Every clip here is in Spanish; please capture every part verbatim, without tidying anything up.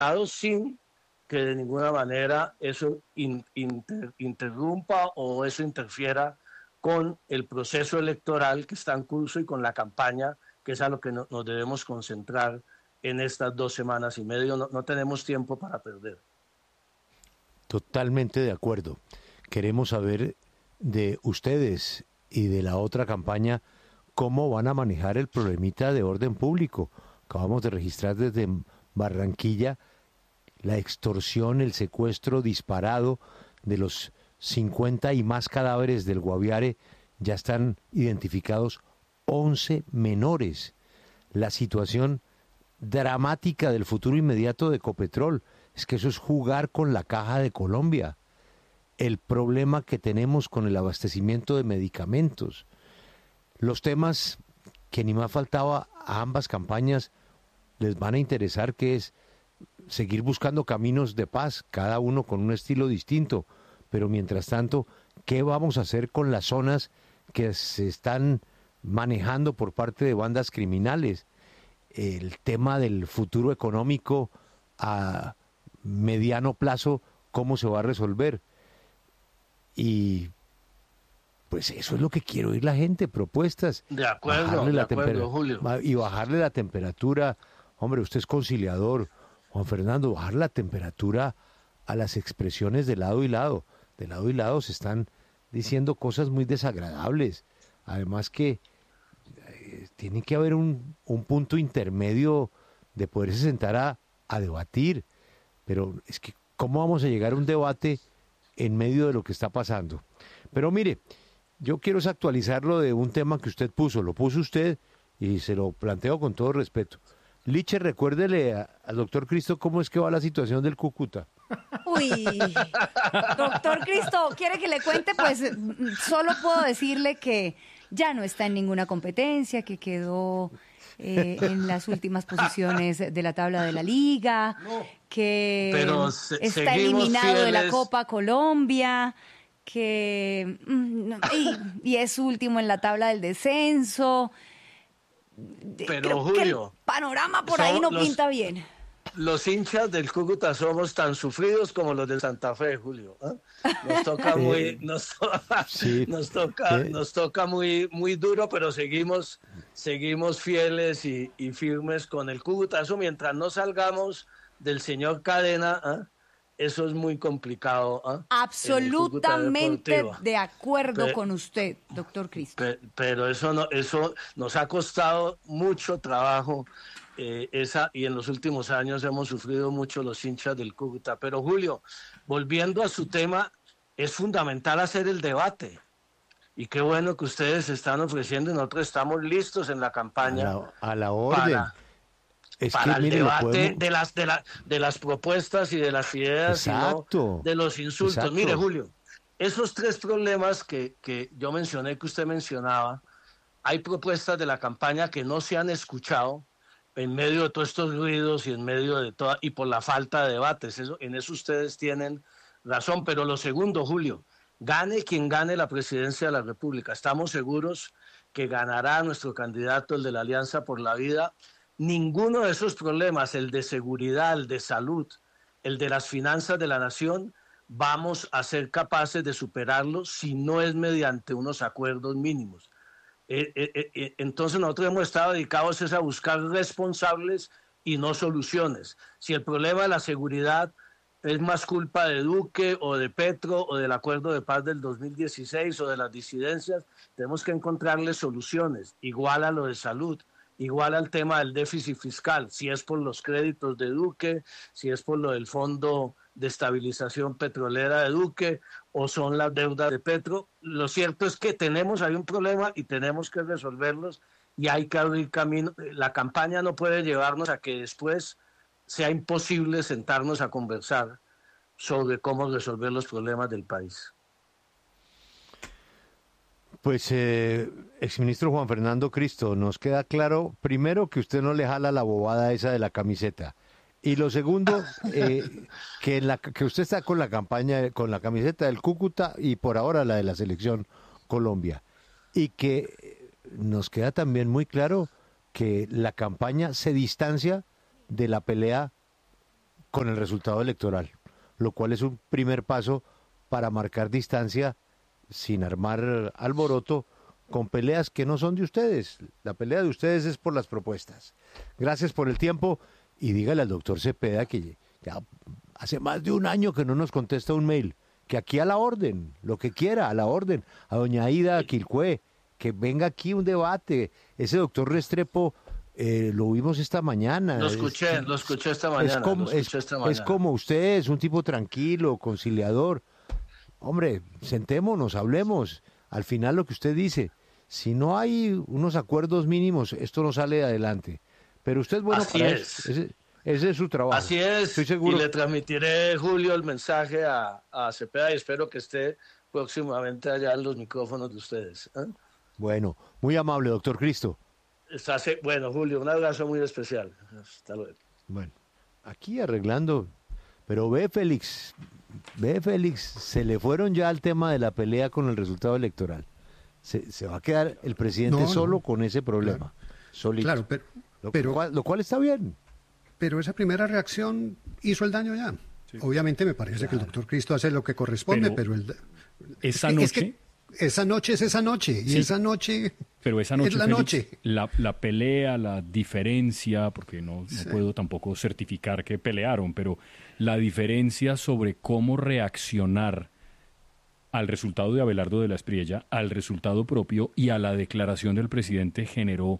sin que de ninguna manera eso in, inter, interrumpa o eso interfiera con el proceso electoral que está en curso y con la campaña, que es a lo que no, nos debemos concentrar en estas dos semanas y medio. No, no tenemos tiempo para perder. Totalmente de acuerdo. Queremos saber de ustedes y de la otra campaña cómo van a manejar el problemita de orden público. Acabamos de registrar desde Barranquilla la extorsión, el secuestro disparado de los cincuenta y más cadáveres del Guaviare. Ya están identificados once menores. La situación dramática del futuro inmediato de Ecopetrol es que eso es jugar con la caja de Colombia. El problema que tenemos con el abastecimiento de medicamentos. Los temas que ni más faltaba a ambas campañas les van a interesar, que es seguir buscando caminos de paz, cada uno con un estilo distinto, pero mientras tanto, ¿qué vamos a hacer con las zonas que se están manejando por parte de bandas criminales? El tema del futuro económico a mediano plazo, ¿cómo se va a resolver? Y pues eso es lo que quiero oír la gente, propuestas. De acuerdo, de acuerdo, Julio. Y bajarle la temperatura. Hombre, usted es conciliador, Juan Fernando, bajar la temperatura a las expresiones de lado y lado. De lado y lado se están diciendo cosas muy desagradables. Además que eh, tiene que haber un, un punto intermedio de poderse sentar a, a debatir. Pero es que, ¿cómo vamos a llegar a un debate en medio de lo que está pasando? Pero mire, yo quiero actualizarlo de un tema que usted puso. Lo puso usted y se lo planteo con todo respeto. Liche, recuérdele a- al doctor Cristo cómo es que va la situación del Cúcuta. Uy, doctor Cristo, ¿quiere que le cuente? Pues mm, solo puedo decirle que ya no está en ninguna competencia, que quedó eh, en las últimas posiciones de la tabla de la liga, que Pero se- está seguimos eliminado de la fieles. Copa Colombia, que mm, no, y, y es último en la tabla del descenso. De- Pero, Creo que el Julio, panorama por son ahí no los- pinta bien. Los hinchas del Cúcuta somos tan sufridos como los del Santa Fe, Julio. ¿eh? Nos toca muy, Eh, nos, to- sí, nos toca, eh, nos toca muy, muy duro, pero seguimos, seguimos fieles y, y firmes con el Cúcuta. Eso mientras no salgamos del señor Cadena, ¿eh? Eso es muy complicado. ¿eh? En el Cúcuta Absolutamente Deportivo. de acuerdo Pe- con usted, doctor Cristo. Pe- pero eso no, eso nos ha costado mucho trabajo, eh, esa, y en los últimos años hemos sufrido mucho los hinchas del Cúcuta. Pero Julio, volviendo a su tema, es fundamental hacer el debate. Y qué bueno que ustedes se están ofreciendo y nosotros estamos listos en la a campaña la, a la orden. para, Es para que, el mire, lo debate podemos... de las, de, la, de las propuestas y de las ideas y no Exacto, de los insultos. exacto. Mire, Julio, esos tres problemas que, que yo mencioné, que usted mencionaba, hay propuestas de la campaña que no se han escuchado en medio de todos estos ruidos y en medio de toda, y por la falta de debates. Eso, en eso ustedes tienen razón. Pero lo segundo, Julio, gane quien gane la presidencia de la República. Estamos seguros que ganará nuestro candidato, el de la Alianza por la Vida. Ninguno de esos problemas, el de seguridad, el de salud, el de las finanzas de la nación, vamos a ser capaces de superarlo si no es mediante unos acuerdos mínimos. Eh, eh, eh, entonces nosotros hemos estado dedicados es a buscar responsables y no soluciones. Si el problema de la seguridad es más culpa de Duque o de Petro o del acuerdo de paz del dos mil dieciséis o de las disidencias, tenemos que encontrarle soluciones, igual a lo de salud, igual al tema del déficit fiscal, si es por los créditos de Duque, si es por lo del Fondo de Estabilización Petrolera de Duque o son las deudas de Petro. Lo cierto es que tenemos ahí un problema y tenemos que resolverlos y hay que abrir camino. La campaña no puede llevarnos a que después sea imposible sentarnos a conversar sobre cómo resolver los problemas del país. Pues, eh, exministro Juan Fernando Cristo, nos queda claro, primero, que usted no le jala la bobada esa de la camiseta. Y lo segundo, eh, que, en la, que usted está con la campaña, con la camiseta del Cúcuta y por ahora la de la Selección Colombia. Y que eh, nos queda también muy claro que la campaña se distancia de la pelea con el resultado electoral, lo cual es un primer paso para marcar distancia sin armar alboroto con peleas que no son de ustedes. La pelea de ustedes es por las propuestas. Gracias por el tiempo y dígale al doctor Cepeda que ya hace más de un año que no nos contesta un mail, que aquí a la orden, lo que quiera, a la orden, a doña Aida Quilcué, que venga aquí un debate. Ese doctor Restrepo eh, lo vimos esta mañana. Lo escuché, es, lo escuché esta mañana. Es como, lo escuché es, esta mañana. es como usted, es un tipo tranquilo, conciliador. Hombre, sentémonos, hablemos. Al final lo que usted dice, si no hay unos acuerdos mínimos, esto no sale adelante. Pero usted es bueno Así para es. eso. Ese, ese es su trabajo. Así es. Estoy seguro. Y le transmitiré, Julio, el mensaje a, a Cepeda y espero que esté próximamente allá en los micrófonos de ustedes. ¿eh? Bueno, muy amable, doctor Cristo. Está, bueno, Julio, un abrazo muy especial. Hasta luego. Bueno, aquí arreglando. Pero ve, Félix, ve, Félix, se le fueron ya al tema de la pelea con el resultado electoral. Se, se va a quedar el presidente no, solo no, con ese problema. Claro, solito. claro pero, lo, pero, cual, lo cual está bien. Pero esa primera reacción hizo el daño ya. Sí. Obviamente me parece claro. que el doctor Cristo hace lo que corresponde, pero, pero el, esa es que, noche... Es que esa noche es esa noche, y sí, esa noche pero esa noche es la Félix, noche. La, la pelea, la diferencia, porque no, no sí. puedo tampoco certificar que pelearon, pero la diferencia sobre cómo reaccionar al resultado de Abelardo de la Espriella, al resultado propio y a la declaración del presidente generó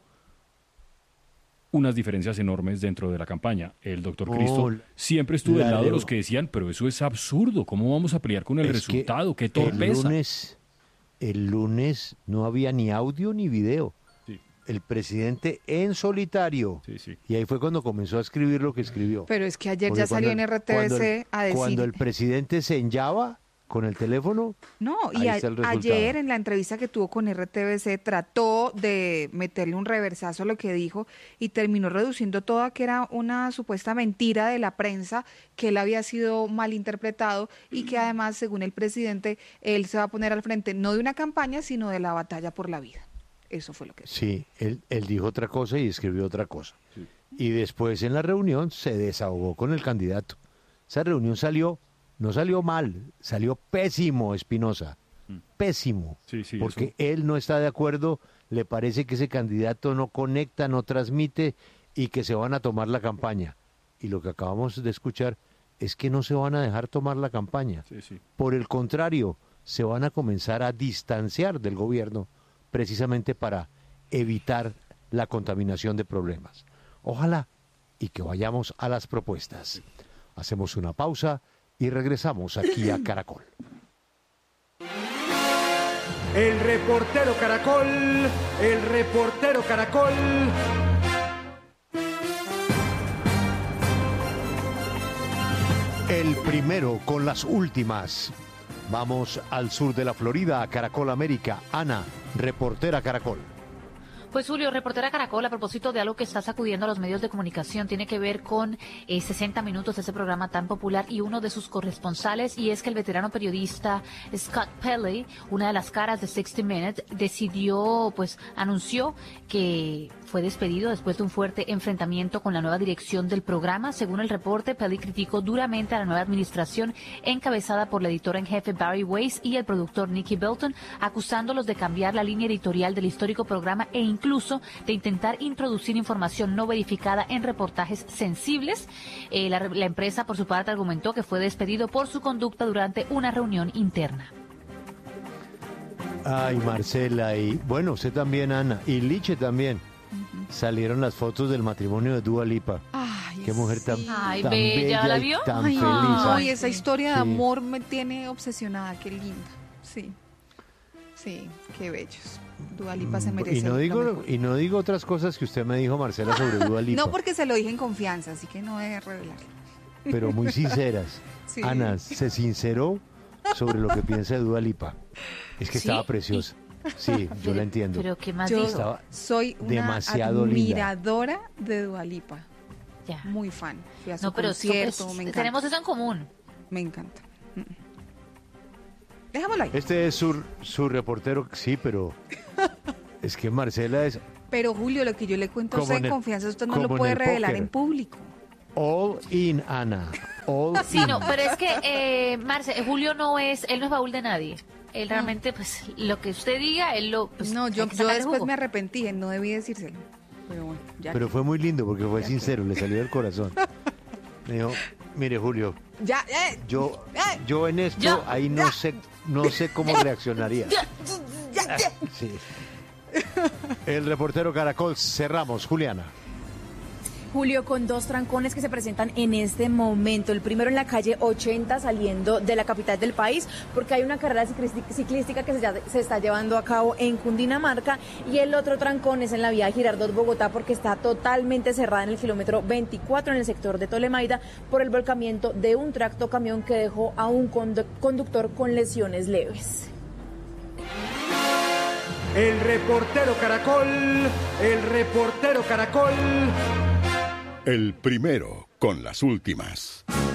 unas diferencias enormes dentro de la campaña. El doctor oh, Cristo siempre estuvo del lado de los que decían, pero eso es absurdo, ¿cómo vamos a pelear con el es resultado? ¡Qué torpeza! El lunes, el lunes no había ni audio ni video. Sí. El presidente en solitario. Sí, sí. Y ahí fue cuando comenzó a escribir lo que escribió. Pero es que ayer Porque ya cuando, salió en R T V C el, a decir... Cuando el presidente se enllava con el teléfono. No, y a, ayer en la entrevista que tuvo con R T V C trató de meterle un reversazo a lo que dijo y terminó reduciendo todo a que era una supuesta mentira de la prensa, que él había sido mal interpretado y que además, según el presidente, él se va a poner al frente no de una campaña, sino de la batalla por la vida. Eso fue lo que dijo. Sí, él, él dijo otra cosa y escribió otra cosa. Sí. Y después en la reunión se desahogó con el candidato. Esa reunión salió... No salió mal, salió pésimo Espinosa, pésimo, sí, sí, porque eso. él no está de acuerdo, le parece que ese candidato no conecta, no transmite y que se van a tomar la campaña. Y lo que acabamos de escuchar es que no se van a dejar tomar la campaña. Sí, sí. Por el contrario, se van a comenzar a distanciar del gobierno precisamente para evitar la contaminación de problemas. Ojalá y que vayamos a las propuestas. Hacemos una pausa y regresamos aquí a Caracol. El reportero Caracol, el reportero Caracol. El primero con las últimas. Vamos al sur de la Florida, a Caracol América. Ana, reportera Caracol. Pues Julio, reportera Caracol, a propósito de algo que está sacudiendo a los medios de comunicación, tiene que ver con eh, sesenta minutos de ese programa tan popular y uno de sus corresponsales, y es que el veterano periodista Scott Pelley, una de las caras de sesenta Minutes, decidió, pues anunció que fue despedido después de un fuerte enfrentamiento con la nueva dirección del programa. Según el reporte, Pelley criticó duramente a la nueva administración encabezada por la editora en jefe Barry Weiss y el productor Nicky Belton, acusándolos de cambiar la línea editorial del histórico programa e incluso de intentar introducir información no verificada en reportajes sensibles. Eh, la, la empresa, por su parte, argumentó que fue despedido por su conducta durante una reunión interna. Ay, Marcela, y bueno, usted también, Ana, y Liche también. Uh-huh. Salieron las fotos del matrimonio de Dua Lipa. Ay, qué mujer tan, sí. Ay, tan bella, bella ¿la y vio? tan Ay, feliz. Ay, esa historia de sí. amor me tiene obsesionada, qué linda. Sí, sí, qué bellos. Dua Lipa se merece. Y no digo y no digo otras cosas que usted me dijo, Marcela, sobre Dua Lipa. No, porque se lo dije en confianza, así que no debe revelarlo. Pero muy sinceras. Sí. Ana se sinceró sobre lo que piensa de Dua Lipa. Es que ¿sí? Estaba preciosa. Sí, yo pero, la entiendo. Pero qué más yo dijo. Soy una demasiado admiradora linda. de Dua Lipa. Ya. Muy fan. Fui a su no, pero concierto, so, me encanta. Tenemos eso en común. Me encanta. Déjamelo ahí. Este es su, su reportero, sí, pero es que Marcela es... Pero Julio, lo que yo le cuento a usted en el, confianza, usted no lo puede revelar póker. en público. All in, Ana. All Sí, in. no, pero es que, eh, Marce, Julio no es, él no es baúl de nadie. Él realmente, pues, lo que usted diga, él lo... Pues, no, yo, hay que yo sacarle después jugo. me arrepentí, no debí decírselo. Pero bueno, ya. Pero fue muy lindo porque fue sincero, le salió del corazón. Me dijo, mire, Julio, Ya, eh, yo, eh, yo en esto, Ya, ahí no ya. sé, no sé cómo reaccionaría. ya, ya. Sí. El reportero Caracol, cerramos, Juliana. Julio, con dos trancones que se presentan en este momento. El primero en la calle ochenta, saliendo de la capital del país, porque hay una carrera ciclística que se, ya, se está llevando a cabo en Cundinamarca. Y el otro trancón es en la vía Girardot Bogotá, porque está totalmente cerrada en el kilómetro veinticuatro, en el sector de Tolemaida, por el volcamiento de un tractocamión que dejó a un condu- conductor con lesiones leves. El reportero Caracol, el reportero Caracol. El primero con las últimas.